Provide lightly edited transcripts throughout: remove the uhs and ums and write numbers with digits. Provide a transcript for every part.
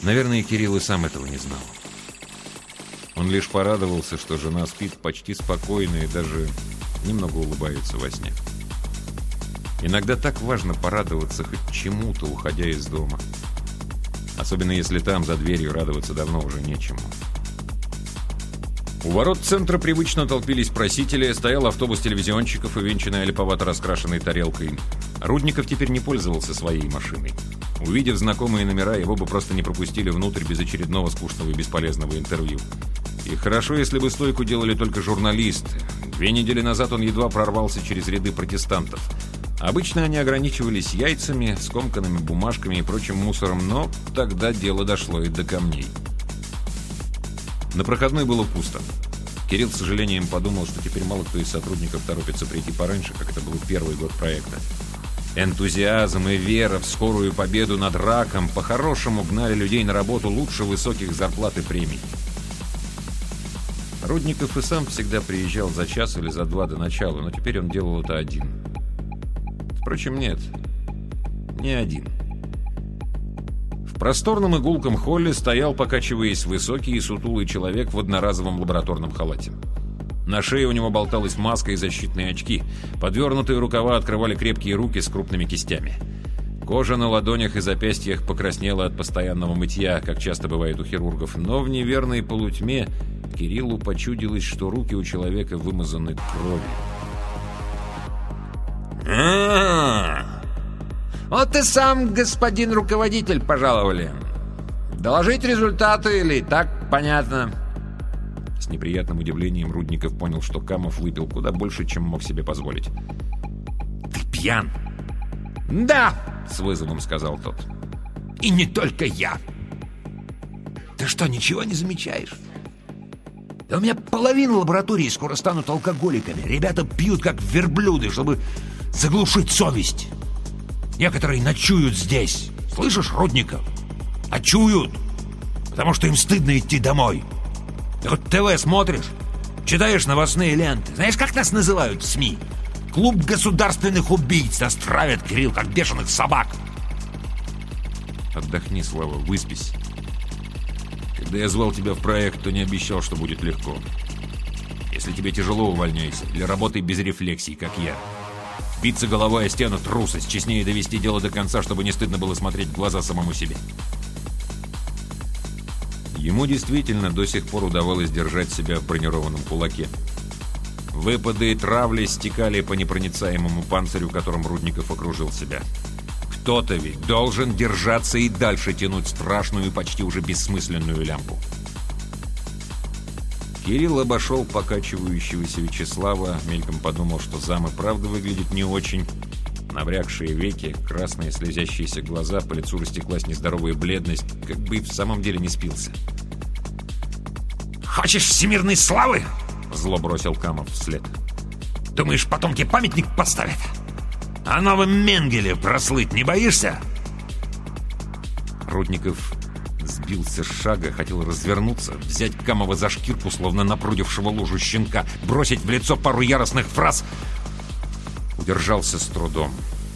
Наверное, Кирилл и сам этого не знал. Он лишь порадовался, что жена спит почти спокойно и даже немного улыбается во сне. Иногда так важно порадоваться хоть чему-то, уходя из дома. Особенно если там, за дверью, радоваться давно уже нечему. У ворот центра привычно толпились просители, стоял автобус телевизионщиков, увенчанный олиповато раскрашенной тарелкой. Рудников теперь не пользовался своей машиной. Увидев знакомые номера, его бы просто не пропустили внутрь без очередного скучного и бесполезного интервью. И хорошо, если бы стойку делали только журналисты. 2 недели назад он едва прорвался через ряды протестантов. Обычно они ограничивались яйцами, скомканными бумажками и прочим мусором, но тогда дело дошло и до камней. На проходной было пусто. Кирилл с сожалением подумал, что теперь мало кто из сотрудников торопится прийти пораньше, как это был первый год проекта. Энтузиазм и вера в скорую победу над раком по-хорошему гнали людей на работу лучше высоких зарплат и премий. Рудников и сам всегда приезжал за час или за 2 до начала, но теперь он делал это один. Впрочем, нет, не один. В просторном и гулком холле стоял, покачиваясь, высокий и сутулый человек в одноразовом лабораторном халате. На шее у него болталась маска и защитные очки. Подвернутые рукава открывали крепкие руки с крупными кистями. Кожа на ладонях и запястьях покраснела от постоянного мытья, как часто бывает у хирургов, но в неверной полутьме Кириллу почудилось, что руки у человека вымазаны кровью. Вот и сам, господин руководитель, пожаловали. Доложить результаты или так понятно? С неприятным удивлением Рудников понял, что Камов выпил куда больше, чем мог себе позволить. «Ты пьян?» «Да!» — с вызовом сказал тот. «И не только я!» «Ты что, ничего не замечаешь? Да у меня половина лаборатории скоро станут алкоголиками. Ребята пьют как верблюды, чтобы заглушить совесть. Некоторые ночуют здесь. Слышишь, Рудников? Ночуют, потому что им стыдно идти домой. Ты хоть ТВ смотришь? Читаешь новостные ленты? Знаешь, как нас называют в СМИ? Клуб государственных убийц. Нас травят, Кирилл, как бешеных собак. Отдохни, Слава, выспись. Когда я звал тебя в проект, то не обещал, что будет легко. Если тебе тяжело, увольняйся. Или работай без рефлексий, как я. Биться головой о стену — трусость. Честнее довести дело до конца, чтобы не стыдно было смотреть в глаза самому себе. Ему действительно до сих пор удавалось держать себя в бронированном кулаке. Выпады и травли стекали по непроницаемому панцирю, которым Рудников окружил себя. Кто-то ведь должен держаться и дальше тянуть страшную и почти уже бессмысленную лямку. Кирилл обошел покачивающегося Вячеслава, мельком подумал, что зам и правда выглядит не очень. Набрякшие веки, красные слезящиеся глаза, по лицу растеклась нездоровая бледность, как бы и в самом деле не спился. «Хочешь всемирной славы?» — зло бросил Камов вслед. «Думаешь, потомки памятник поставят? А новым Менгеле прослыть не боишься?» Рудников сбился с шага, хотел развернуться, взять Камова за шкирку, словно напрудившего лужу щенка, бросить в лицо пару яростных фраз. Удержался с трудом.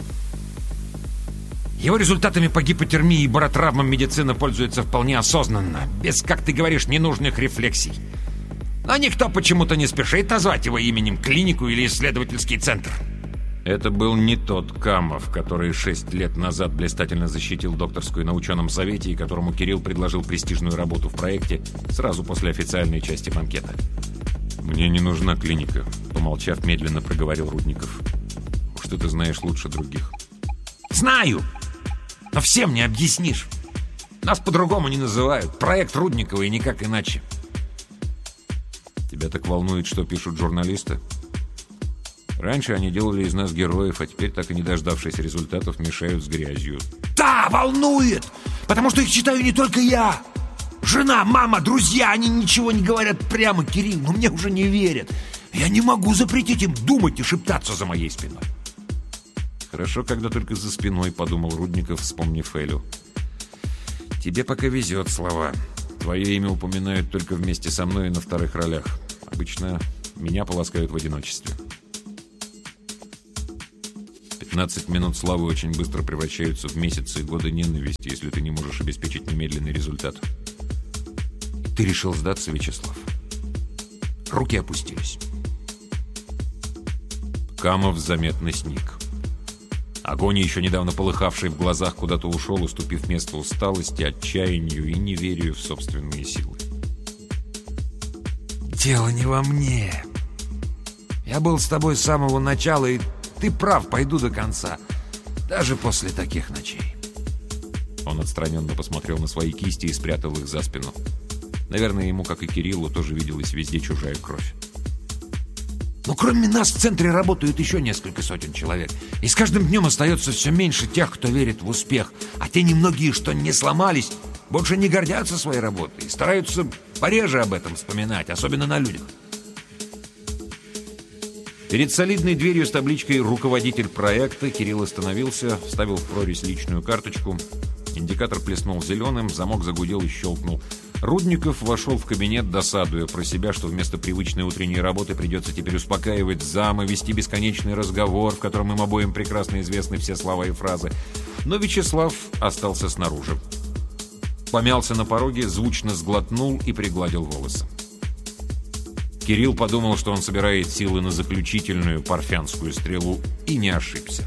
Его результатами по гипотермии и баротравмам медицина пользуется вполне осознанно, без, как ты говоришь, ненужных рефлексий. Но никто почему-то не спешит назвать его именем клинику или исследовательский центр. Это был не тот Камов, который 6 лет назад блистательно защитил докторскую на ученом совете и которому Кирилл предложил престижную работу в проекте сразу после официальной части банкета. «Мне не нужна клиника», — помолчав, медленно проговорил Рудников. «Что ты знаешь лучше других?» «Знаю, но всем не объяснишь. Нас по-другому не называют. Проект Рудникова и никак иначе». «Тебя так волнует, что пишут журналисты? Раньше они делали из нас героев, а теперь, так и не дождавшись результатов, мешают с грязью». «Да, волнует! Потому что их читаю не только я. Жена, мама, друзья, они ничего не говорят прямо, Кирилл, но мне уже не верят. Я не могу запретить им думать и шептаться за моей спиной». «Хорошо, когда только за спиной», — подумал Рудников, вспомнив Элю. «Тебе пока везет, Слава. Твое имя упоминают только вместе со мной и на вторых ролях. Обычно меня полоскают в одиночестве». 15 минут славы очень быстро превращаются в месяцы и годы ненависти, если ты не можешь обеспечить немедленный результат. Ты решил сдаться, Вячеслав? Руки опустились. Камов заметно сник. Огонь, еще недавно полыхавший в глазах, куда-то ушел, уступив место усталости, отчаянию и неверию в собственные силы. Дело не во мне. Я был с тобой с самого начала, и ты прав, пойду до конца. Даже после таких ночей. Он отстраненно посмотрел на свои кисти и спрятал их за спину. Наверное, ему, как и Кириллу, тоже виделась везде чужая кровь. Но кроме нас в центре работают еще несколько сотен человек. И с каждым днем остается все меньше тех, кто верит в успех. А те немногие, что не сломались, больше не гордятся своей работой и стараются пореже об этом вспоминать, особенно на людях. Перед солидной дверью с табличкой «Руководитель проекта» Кирилл остановился, вставил в прорезь личную карточку. Индикатор плеснул зеленым, замок загудел и щелкнул. Рудников вошел в кабинет, досадуя про себя, что вместо привычной утренней работы придется теперь успокаивать зама, вести бесконечный разговор, в котором им обоим прекрасно известны все слова и фразы. Но Вячеслав остался снаружи. Помялся на пороге, звучно сглотнул и пригладил волосы. Кирилл подумал, что он собирает силы на заключительную парфянскую стрелу, и не ошибся.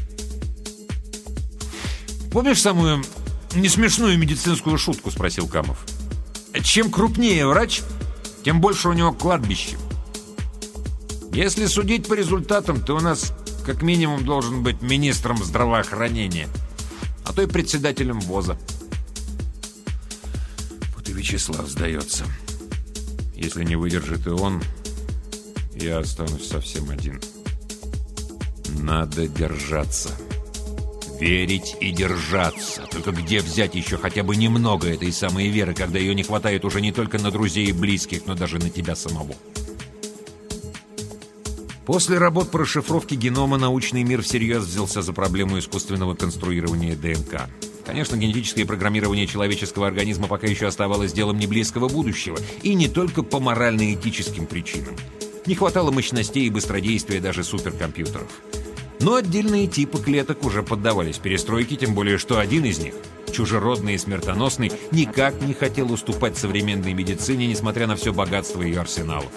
«Помнишь самую несмешную медицинскую шутку?» — спросил Камов. «Чем крупнее врач, тем больше у него кладбище. Если судить по результатам, ты у нас как минимум должен быть министром здравоохранения, а то и председателем ВОЗа». Вот и Вячеслав сдается. Если не выдержит и он, я останусь совсем один. Надо держаться. Верить и держаться. Только где взять еще хотя бы немного этой самой веры, когда ее не хватает уже не только на друзей и близких, но даже на тебя самого? После работ по расшифровке генома научный мир всерьез взялся за проблему искусственного конструирования ДНК. Конечно, генетическое программирование человеческого организма пока еще оставалось делом неблизкого будущего, и не только по морально-этическим причинам. Не хватало мощностей и быстродействия даже суперкомпьютеров. Но отдельные типы клеток уже поддавались перестройке, тем более что один из них, чужеродный и смертоносный, никак не хотел уступать современной медицине, несмотря на все богатство ее арсеналов.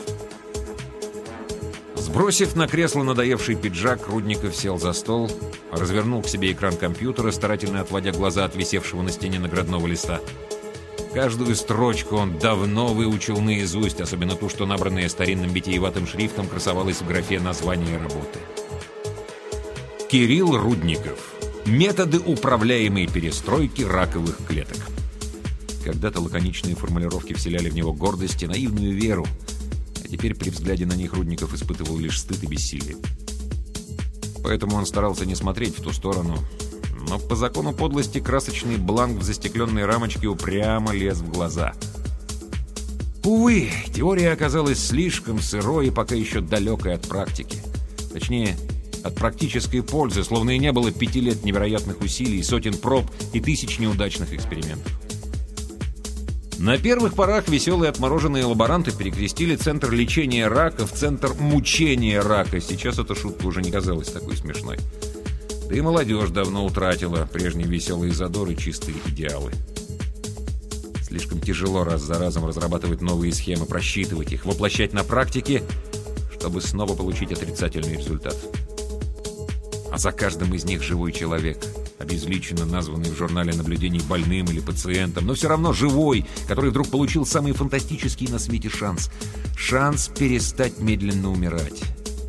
Сбросив на кресло надоевший пиджак, Рудников сел за стол, развернул к себе экран компьютера, старательно отводя глаза от висевшего на стене наградного листа. Каждую строчку он давно выучил наизусть, особенно ту, что набранная старинным витиеватым шрифтом красовалась в графе названия работы. Кирилл Рудников. Методы управляемой перестройки раковых клеток. Когда-то лаконичные формулировки вселяли в него гордость и наивную веру, а теперь при взгляде на них Рудников испытывал лишь стыд и бессилие. Поэтому он старался не смотреть в ту сторону, но по закону подлости красочный бланк в застекленной рамочке упрямо лез в глаза. Увы, теория оказалась слишком сырой и пока еще далекой от практики. Точнее, от практической пользы, словно и не было 5 лет невероятных усилий, сотен проб и тысяч неудачных экспериментов. На первых порах веселые отмороженные лаборанты перекрестили центр лечения рака в центр мучения рака. Сейчас эта шутка уже не казалась такой смешной. Да и молодежь давно утратила прежний веселый задор и чистые идеалы. Слишком тяжело раз за разом разрабатывать новые схемы, просчитывать их, воплощать на практике, чтобы снова получить отрицательный результат. А за каждым из них живой человек, обезличенно названный в журнале наблюдений больным или пациентом, но все равно живой, который вдруг получил самый фантастический на свете шанс. Шанс перестать медленно умирать.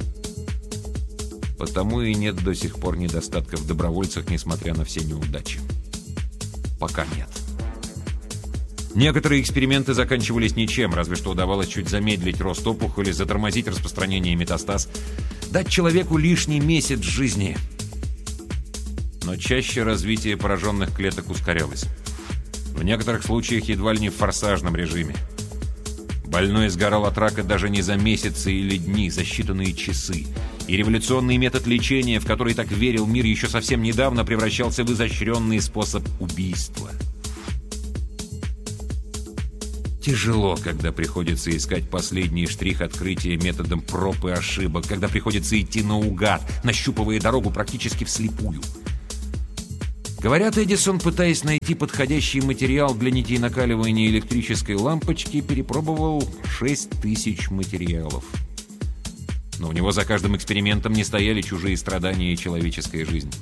Потому и нет до сих пор недостатка в добровольцах, несмотря на все неудачи. Пока нет. Некоторые эксперименты заканчивались ничем, разве что удавалось чуть замедлить рост опухоли, затормозить распространение метастаз, дать человеку лишний месяц жизни. Но чаще развитие пораженных клеток ускорялось. В некоторых случаях едва ли не в форсажном режиме. Больной сгорал от рака даже не за месяцы или дни, за считанные часы. И революционный метод лечения, в который так верил мир еще совсем недавно, превращался в изощренный способ убийства. Тяжело, когда приходится искать последний штрих открытия методом проб и ошибок, когда приходится идти наугад, нащупывая дорогу практически вслепую. Говорят, Эдисон, пытаясь найти подходящий материал для нитей накаливания электрической лампочки, перепробовал 6000 материалов. Но у него за каждым экспериментом не стояли чужие страдания и человеческая жизнь.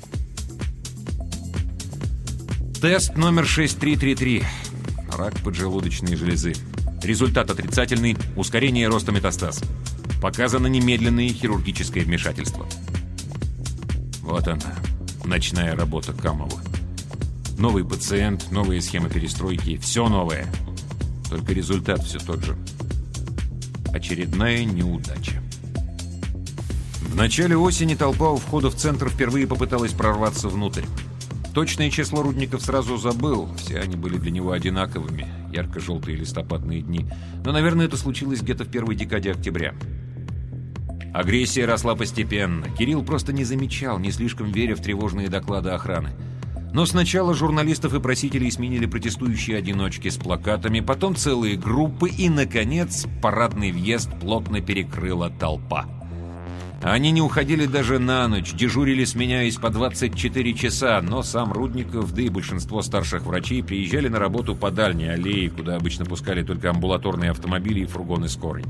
Тест номер 6333. Рак поджелудочной железы. Результат отрицательный. Ускорение роста метастаз. Показано немедленное хирургическое вмешательство. Вот она, ночная работа Камова. Новый пациент, новые схемы перестройки. Все новое. Только результат все тот же. Очередная неудача. В начале осени толпа у входа в центр впервые попыталась прорваться внутрь. Точное число рудников сразу забыл, все они были для него одинаковыми, ярко-желтые листопадные дни. Но, наверное, это случилось где-то в первой декаде октября. Агрессия росла постепенно. Кирилл просто не замечал, не слишком веря в тревожные доклады охраны. Но сначала журналистов и просителей сменили протестующие одиночки с плакатами, потом целые группы и, наконец, парадный въезд плотно перекрыла толпа. Они не уходили даже на ночь, дежурили, сменяясь по 24 часа, но сам Рудников, да и большинство старших врачей приезжали на работу по дальней аллее, куда обычно пускали только амбулаторные автомобили и фургоны скорой.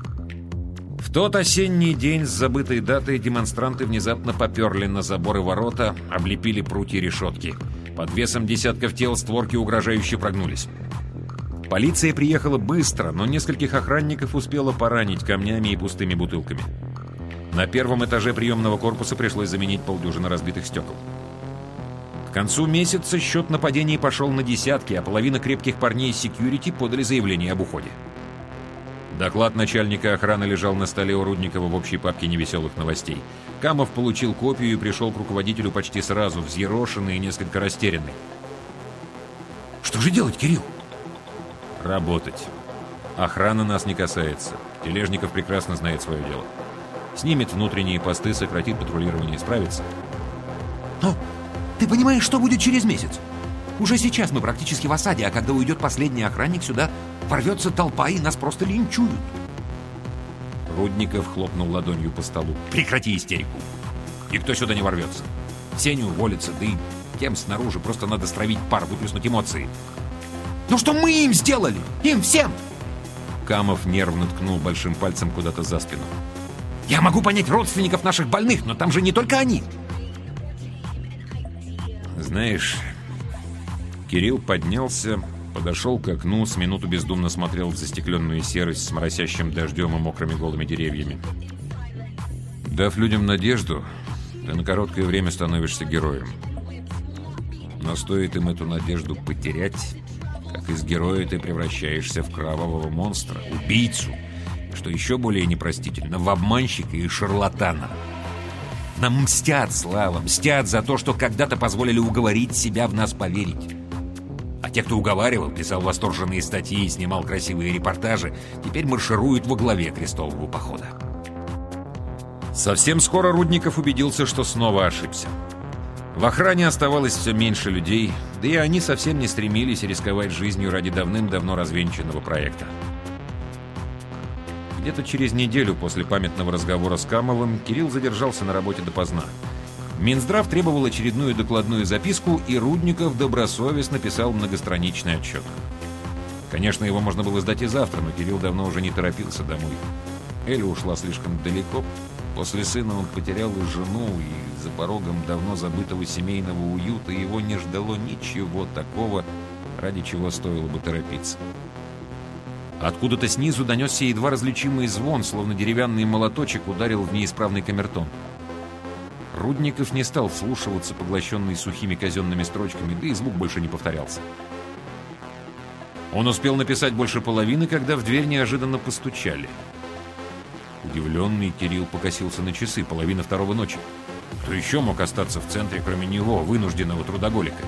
В тот осенний день с забытой датой демонстранты внезапно поперли на заборы ворота, облепили прутья решетки. Под весом десятков тел створки угрожающе прогнулись. Полиция приехала быстро, но нескольких охранников успела поранить камнями и пустыми бутылками. На первом этаже приемного корпуса пришлось заменить полдюжины разбитых стекол. К концу месяца счет нападений пошел на десятки, а половина крепких парней из секьюрити подали заявление об уходе. Доклад начальника охраны лежал на столе у Рудникова в общей папке невеселых новостей. Камов получил копию и пришел к руководителю почти сразу, взъерошенный и несколько растерянный. «Что же делать, Кирилл?» «Работать. Охрана нас не касается. Тележников прекрасно знает свое дело. Снимет внутренние посты, сократит патрулирование, справится». «Но ты понимаешь, что будет через месяц? Уже сейчас мы практически в осаде, а когда уйдет последний охранник, сюда ворвется толпа и нас просто линчуют». Рудников хлопнул ладонью по столу. «Прекрати истерику. Никто сюда не ворвется. Все не уволятся, да и тем снаружи просто надо стравить пар, выплеснуть эмоции». «Ну что мы им сделали? Им всем!» Камов нервно ткнул большим пальцем куда-то за спину. «Я могу понять родственников наших больных, но там же не только они!» Знаешь, Кирилл поднялся, подошел к окну, с минуту бездумно смотрел в застекленную серость с моросящим дождем и мокрыми голыми деревьями. Дав людям надежду, ты на короткое время становишься героем. Но стоит им эту надежду потерять, как из героя ты превращаешься в кровавого монстра, убийцу, что еще более непростительно, в обманщика и шарлатана. Нам мстят, Слава, мстят за то, что когда-то позволили уговорить себя в нас поверить. А те, кто уговаривал, писал восторженные статьи и снимал красивые репортажи, теперь маршируют во главе крестового похода. Совсем скоро Рудников убедился, что снова ошибся. В охране оставалось все меньше людей, да и они совсем не стремились рисковать жизнью ради давным-давно развенчанного проекта. Где-то через неделю после памятного разговора с Камовым Кирилл задержался на работе допоздна. Минздрав требовал очередную докладную записку, и Рудников добросовестно писал многостраничный отчет. Конечно, его можно было сдать и завтра, но Кирилл давно уже не торопился домой. Эля ушла слишком далеко. После сына он потерял и жену, и за порогом давно забытого семейного уюта его не ждало ничего такого, ради чего стоило бы торопиться. Откуда-то снизу донесся едва различимый звон, словно деревянный молоточек ударил в неисправный камертон. Рудников не стал вслушиваться, поглощенный сухими казенными строчками, да и звук больше не повторялся. Он успел написать больше половины, когда в дверь неожиданно постучали. Удивленный Кирилл покосился на часы, 1:30 ночи. Кто еще мог остаться в центре, кроме него, вынужденного трудоголика?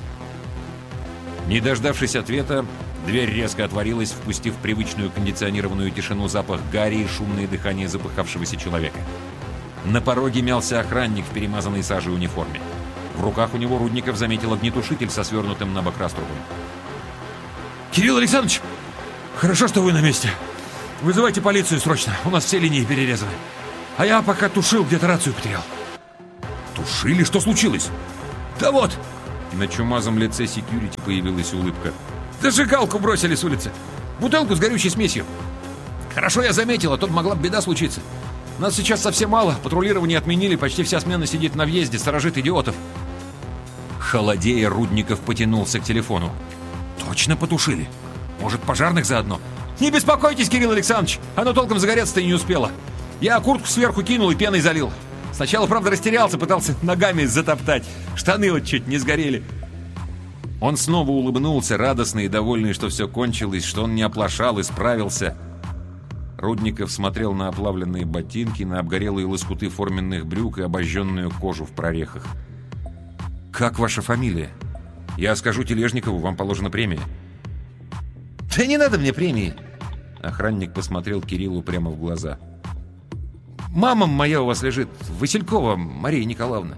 Не дождавшись ответа, дверь резко отворилась, впустив в привычную кондиционированную тишину запах гари и шумное дыхание запыхавшегося человека. На пороге мялся охранник в перемазанной сажей униформе. В руках у него Рудников заметил огнетушитель со свернутым на бок раструбом. «Кирилл Александрович! Хорошо, что вы на месте. Вызывайте полицию срочно, у нас все линии перерезаны. А я пока тушил, где-то рацию потерял. Тушили? Что случилось? Да вот! На чумазом лице секьюрити появилась улыбка. Зажигалку бросили с улицы. Бутылку с горючей смесью. Хорошо я заметил, а то могла бы беда случиться. Нас сейчас совсем мало, патрулирование отменили, почти вся смена сидит на въезде, сторожит идиотов. Холодея, Рудников потянулся к телефону. Точно потушили? Может, пожарных заодно? Не беспокойтесь, Кирилл Александрович, оно толком загореться-то и не успело. Я куртку сверху кинул и пеной залил. Сначала, правда, растерялся, пытался ногами затоптать. Штаны вот чуть не сгорели. Он снова улыбнулся, радостный и довольный, что все кончилось, что он не оплошал и справился. Рудников смотрел на оплавленные ботинки, на обгорелые лоскуты форменных брюк и обожженную кожу в прорехах. «Как ваша фамилия? Я скажу Тележникову, вам положена премия». «Да не надо мне премии!» Охранник посмотрел Кириллу прямо в глаза. «Мама моя у вас лежит, Василькова Мария Николаевна».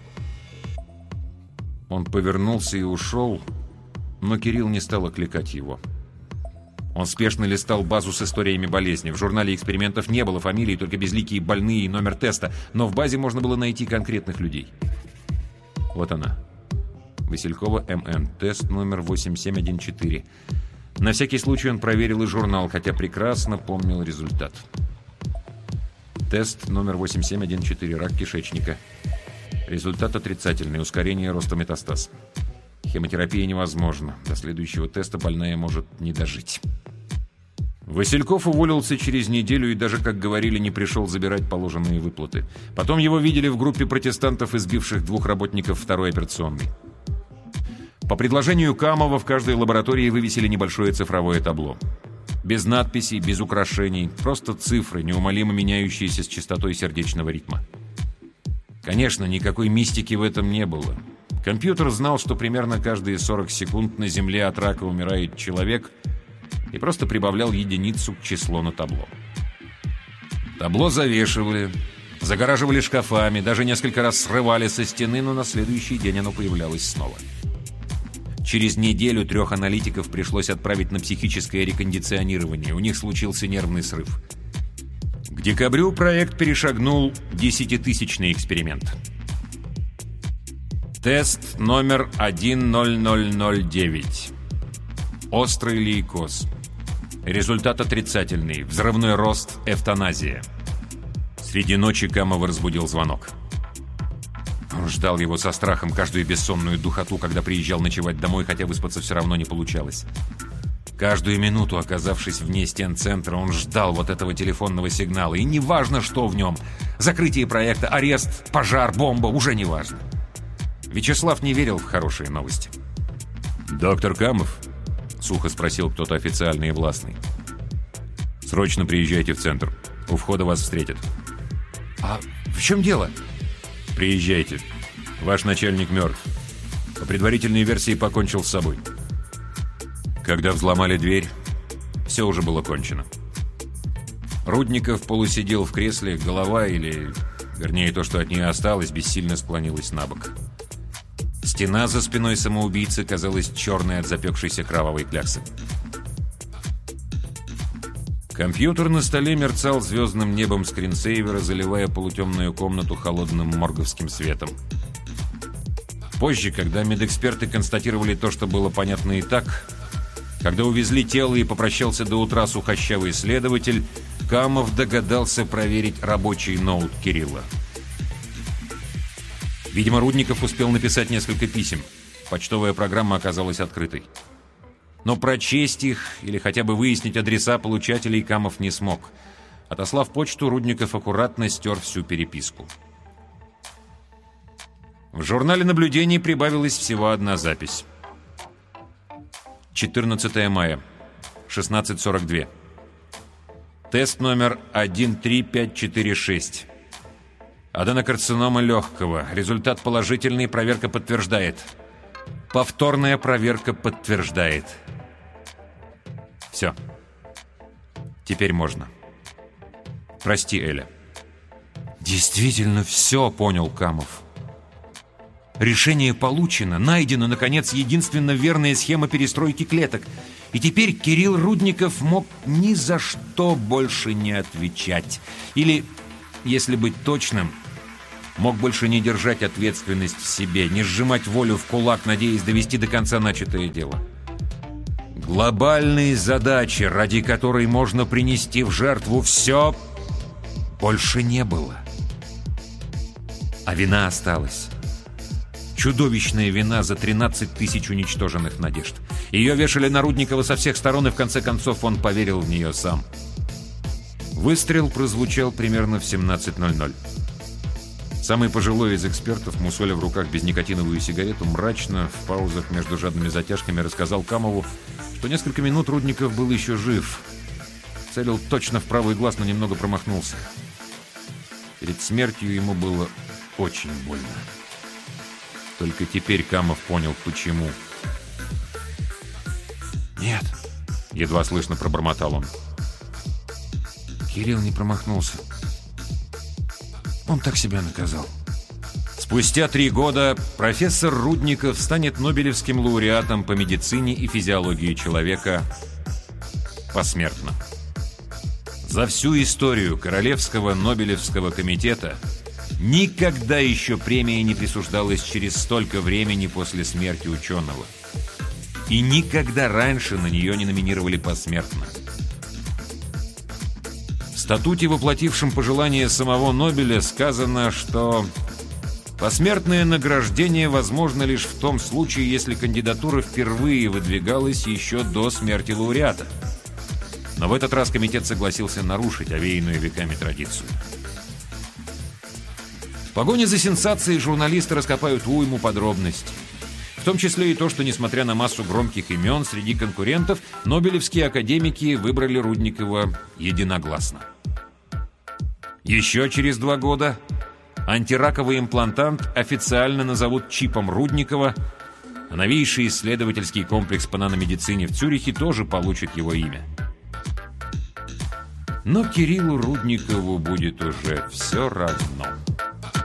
Он повернулся и ушел, но Кирилл не стал окликать его. Он спешно листал базу с историями болезни. В журнале экспериментов не было фамилий, только безликие больные и номер теста, но в базе можно было найти конкретных людей. Вот она. Василькова МН. Тест номер 8714. На всякий случай он проверил и журнал, хотя прекрасно помнил результат. Тест номер 8714. Рак кишечника. Результат отрицательный. Ускорение роста метастаз. Хемотерапия невозможна. До следующего теста больная может не дожить. Васильков уволился через неделю и даже, как говорили, не пришел забирать положенные выплаты. Потом его видели в группе протестантов, избивших 2 работников второй операционной. По предложению Камова в каждой лаборатории вывесили небольшое цифровое табло. Без надписей, без украшений, просто цифры, неумолимо меняющиеся с частотой сердечного ритма. Конечно, никакой мистики в этом не было. Компьютер знал, что примерно каждые 40 секунд на Земле от рака умирает человек, и просто прибавлял единицу к числу на табло. Табло завешивали, загораживали шкафами, даже несколько раз срывали со стены, но на следующий день оно появлялось снова. Через неделю 3 аналитиков пришлось отправить на психическое рекондиционирование. У них случился нервный срыв. К декабрю проект перешагнул 10-тысячный эксперимент. Тест номер 10009. Острый лейкоз. Результат отрицательный. Взрывной рост, эвтаназия. Среди ночи Камова разбудил звонок. Он ждал его со страхом каждую бессонную духоту, когда приезжал ночевать домой, хотя выспаться все равно не получалось. Каждую минуту, оказавшись вне стен центра, он ждал вот этого телефонного сигнала. И неважно, что в нем. Закрытие проекта, арест, пожар, бомба, уже не важно. Вячеслав не верил в хорошие новости. «Доктор Камов?» — сухо спросил кто-то официальный и властный. «Срочно приезжайте в центр. У входа вас встретят». «А в чем дело?» «Приезжайте. Ваш начальник мертв. По предварительной версии покончил с собой». Когда взломали дверь, все уже было кончено. Рудников полусидел в кресле, голова, или, вернее, то, что от нее осталось, бессильно склонилась на бок. Стена за спиной самоубийцы казалась черной от запекшейся кровавой кляксы. Компьютер на столе мерцал звездным небом скринсейвера, заливая полутемную комнату холодным морговским светом. Позже, когда медэксперты констатировали то, что было понятно и так, когда увезли тело и попрощался до утра сухощавый следователь, Камов догадался проверить рабочий ноут Кирилла. Видимо, Рудников успел написать несколько писем. Почтовая программа оказалась открытой. Но прочесть их или хотя бы выяснить адреса получателей Камов не смог. Отослав почту, Рудников аккуратно стер всю переписку. В журнале наблюдений прибавилась всего одна запись. 14 мая, 16:42. Тест номер 13546. Аденокарцинома легкого. Результат положительный, проверка подтверждает. Повторная проверка подтверждает. Все. Теперь можно. Прости, Эля. Действительно, все понял Камов. Решение получено, найдена, наконец, единственно верная схема перестройки клеток. И теперь Кирилл Рудников мог ни за что больше не отвечать. Или, если быть точным, мог больше не держать ответственность в себе, не сжимать волю в кулак, надеясь довести до конца начатое дело. Глобальные задачи, ради которой можно принести в жертву все, больше не было. А вина осталась. Чудовищная вина за 13 тысяч уничтоженных надежд. Ее вешали на Рудникова со всех сторон, и в конце концов он поверил в нее сам. Выстрел прозвучал примерно в 17:00. Самый пожилой из экспертов, мусоля в руках безникотиновую сигарету, мрачно, в паузах между жадными затяжками рассказал Камову, что несколько минут Рудников был еще жив. Целил точно в правый глаз, но немного промахнулся. Перед смертью ему было очень больно. Только теперь Камов понял, почему. «Нет», — едва слышно пробормотал он. «Кирилл не промахнулся. Он так себя наказал». Спустя 3 года профессор Рудников станет Нобелевским лауреатом по медицине и физиологии человека посмертно. За всю историю Королевского Нобелевского комитета никогда еще премия не присуждалась через столько времени после смерти ученого. И никогда раньше на нее не номинировали посмертно. В статуте, воплотившем пожелание самого Нобеля, сказано, что посмертное награждение возможно лишь в том случае, если кандидатура впервые выдвигалась еще до смерти лауреата. Но в этот раз комитет согласился нарушить овеянную веками традицию. В погоне за сенсацией журналисты раскопают уйму подробностей. В том числе и то, что, несмотря на массу громких имен среди конкурентов, нобелевские академики выбрали Рудникова единогласно. Еще через 2 года антираковый имплантант официально назовут чипом Рудникова, а новейший исследовательский комплекс по наномедицине в Цюрихе тоже получит его имя. Но Кириллу Рудникову будет уже все равно.